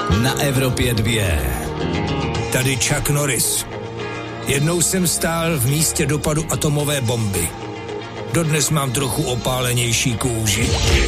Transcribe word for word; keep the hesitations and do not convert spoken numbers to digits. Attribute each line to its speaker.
Speaker 1: na Evropě dvě.
Speaker 2: Tady Chuck Norris. Jednou jsem stál v místě dopadu atomové bomby. Dodnes mám trochu opálenější kůži.